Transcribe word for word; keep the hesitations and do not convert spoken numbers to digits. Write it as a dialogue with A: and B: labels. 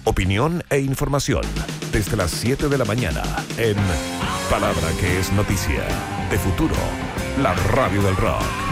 A: Opinión e información desde las siete de la mañana en Palabra que es Noticia, de Futuro, la radio del rock.